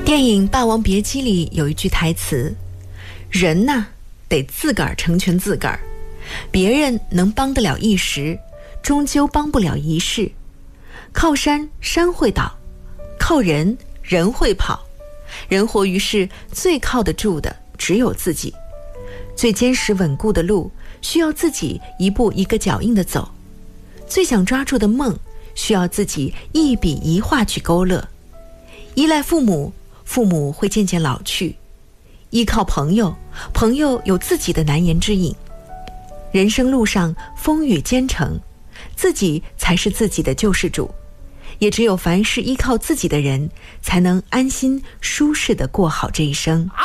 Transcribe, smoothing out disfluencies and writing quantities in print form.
电影《霸王别姬》里有一句台词：人呐，得自个儿成全自个儿，别人能帮得了一时，终究帮不了一世。靠山，山会倒；靠人，人会跑。人活于世，最靠得住的只有自己。最坚实稳固的路，需要自己一步一个脚印地走。最想抓住的梦，需要自己一笔一画去勾勒。依赖父母，父母会渐渐老去；依靠朋友，朋友有自己的难言之隐。人生路上风雨兼程，自己才是自己的救世主。也只有凡是依靠自己的人，才能安心舒适地过好这一生。